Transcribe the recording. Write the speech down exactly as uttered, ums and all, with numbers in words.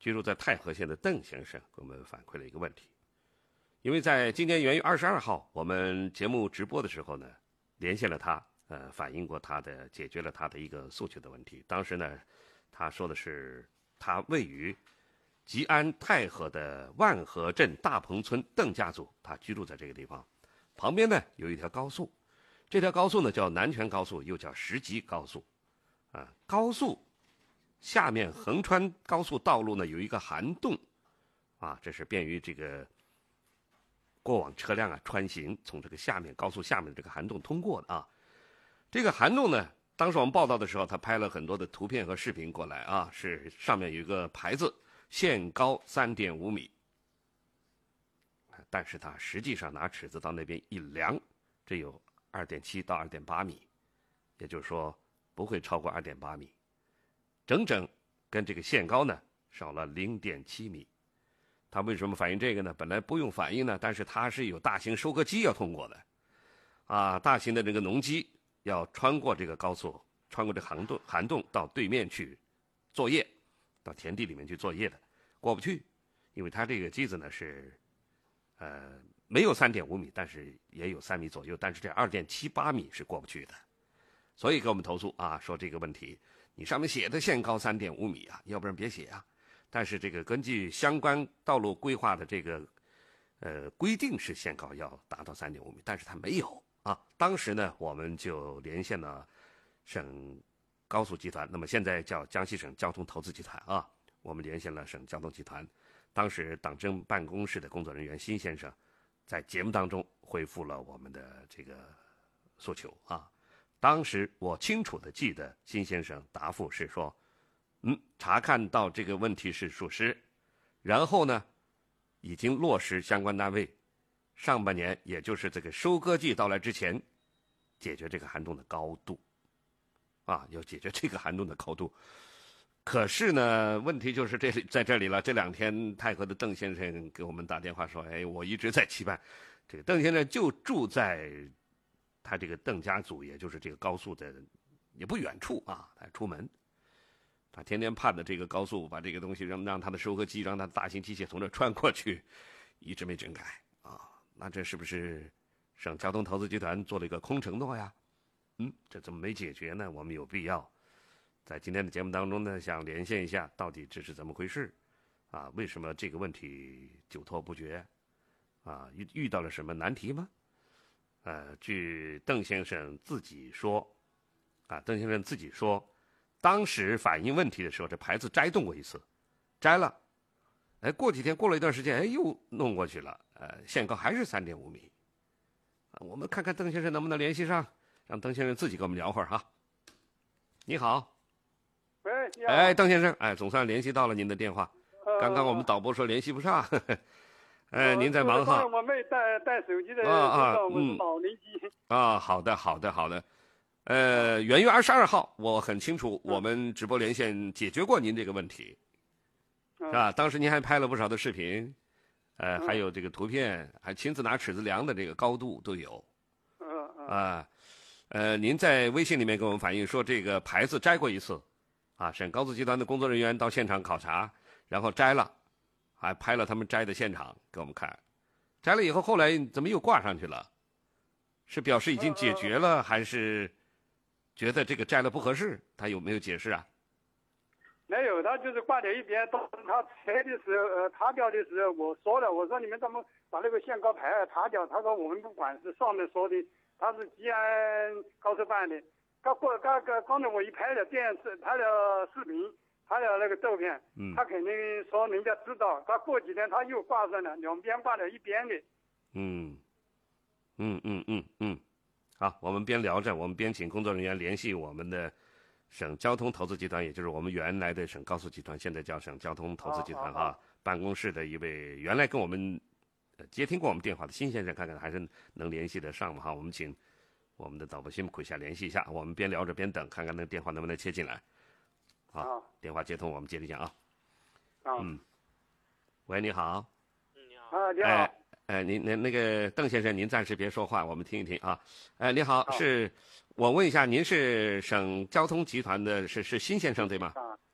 居住在太和县的邓先生给我们反馈了一个问题。因为在今年元月二十二号，我们节目直播的时候呢，连线了他，呃，反映过他的解决了他的一个诉求的问题。当时呢，他说的是他位于吉安太和的万和镇大棚村邓家族，他居住在这个地方，旁边呢有一条高速，这条高速呢叫南泉高速，又叫石级高速，啊，高速下面横穿高速道路呢有一个涵洞，啊，这是便于这个过往车辆啊穿行，从这个下面高速下面的这个涵洞通过的啊。这个涵洞呢，当时我们报道的时候，他拍了很多的图片和视频过来啊，是上面有一个牌子，限高三点五米。但是他实际上拿尺子到那边一量，这有二点七到二点八米，也就是说不会超过二点八米，整整跟这个限高呢少了零点七米。他为什么反映这个呢？本来不用反映呢，但是他是有大型收割机要通过的，啊，大型的这个农机要穿过这个高速，穿过这涵洞，涵洞到对面去作业，到田地里面去作业的，过不去，因为他这个机子呢是，呃，没有三点五米，但是也有三米左右，但是这二点七八米是过不去的，所以给我们投诉啊，说这个问题，你上面写的限高三点五米啊，要不然别写啊。但是这个根据相关道路规划的这个呃规定是限高要达到三点五米，但是它没有啊。当时呢，我们就连线了省高速集团，那么现在叫江西省交通投资集团啊。我们连线了省交通集团，当时党政办公室的工作人员辛先生在节目当中回复了我们的这个诉求啊。当时我清楚地记得辛先生答复是说，嗯，查看到这个问题是属实，然后呢，已经落实相关单位上半年，也就是这个收割季到来之前，解决这个涵洞的高度，啊，要解决这个涵洞的高度。可是呢，问题就是这里在这里了。这两天太和的邓先生给我们打电话说，哎，我一直在期盼，这个邓先生就住在他这个邓家族，也就是这个高速的也不远处啊，他出门。他天天盼的这个高速把这个东西让让他的收割机，让他的大型机械从这穿过去，一直没整改啊。那这是不是省交通投资集团做了一个空承诺呀？嗯，这怎么没解决呢？我们有必要在今天的节目当中呢，想连线一下，到底这是怎么回事啊？为什么这个问题久拖不决啊？遇遇到了什么难题吗？呃，据邓先生自己说，啊，邓先生自己说。当时反映问题的时候，这牌子摘动过一次，摘了，哎，过几天过了一段时间，哎，又弄过去了，呃，限高还是三点五米，啊，我们看看邓先生能不能联系上，让邓先生自己跟我们聊会儿哈。你好， 喂，你好， 哎，邓先生，哎，总算联系到了您的电话， 呃、 刚刚我们导播说联系不上，呵呵哎，您在忙哈？ 我没带带手机的， 啊啊， 我是老邻居。 啊，好的，好的，好的。呃，元月二十二号，我很清楚，我们直播连线解决过您这个问题， 嗯、 是吧？当时您还拍了不少的视频，呃，还有这个图片，还亲自拿尺子量的这个高度都有。 嗯嗯。 啊，呃，您在微信里面给我们反映说，这个牌子摘过一次，啊，省高速集团的工作人员到现场考察，然后摘了，还拍了他们摘的现场给我们看，摘了以后，后来怎么又挂上去了？是表示已经解决了，还是？觉得这个摘了不合适，他有没有解释啊？ 没有，他就是挂在一边。当时他拆的时候，呃，塌掉的时候，我说了，我说你们怎么把那个限高牌塌掉？他说我们不管，是上面说的，他是吉安高速办的。刚过刚刚刚才我一拍了电视，拍了视频，拍了那个照片， 嗯， 他肯定说人家知道。他过几天他又挂上了，两边挂在一边的。 嗯，嗯嗯嗯嗯。好，我们边聊着，我们边请工作人员联系我们的省交通投资集团，也就是我们原来的省高速集团，现在叫省交通投资集团啊，办公室的一位原来跟我们接听过我们电话的辛先生，看看还是能联系得上吗？哈，我们请我们的导播辛苦一下联系一下，我们边聊着边等，看看那个电话能不能切进来。好，电话接通，我们接着讲啊。嗯，喂，你好。 嗯，你好。啊，你好。哎哎，您您那个邓先生，您暂时别说话，我们听一听啊。哎，你好，是我问一下，您是省交通集团的，是是辛先生对吗？ 啊，